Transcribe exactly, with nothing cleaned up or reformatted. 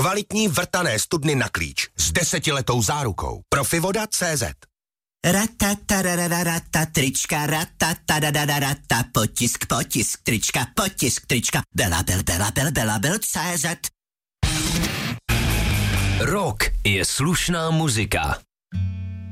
Kvalitní vrtané studny na klíč s desetiletou zárukou. Profivoda tečka cé zet. Ratatarararata, trička, ratatarararata, potisk, potisk, trička, potisk, trička, belabel, belabel, belabel, cé zet. Rock je slušná muzika.